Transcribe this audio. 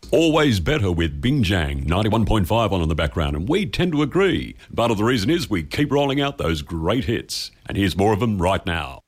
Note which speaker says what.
Speaker 1: Always better with Bingjang, 91.5 on in the background, and we tend to agree. Part of the reason is we keep rolling out those great hits. And here's more of them right now.